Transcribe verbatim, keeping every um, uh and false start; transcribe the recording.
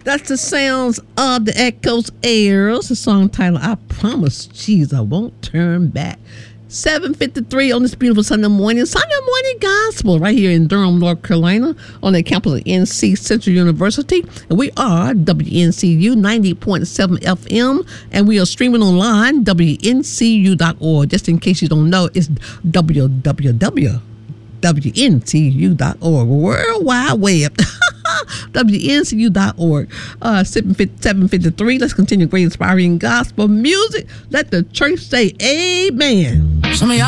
That's the sounds of the Echoes Airs. The song title, I Promise Jesus I Won't Turn Back. seven fifty-three on this beautiful Sunday morning. Sunday morning gospel right here in Durham, North Carolina on the campus of N C Central University. And we are W N C U ninety point seven F M. And we are streaming online, W N C U dot org. Just in case you don't know, it's w w w dot W N C U dot org. World Wide Web. W N C U dot org. Uh, seven fifty-three. Let's continue great inspiring gospel music. Let the church say amen. Some of y'all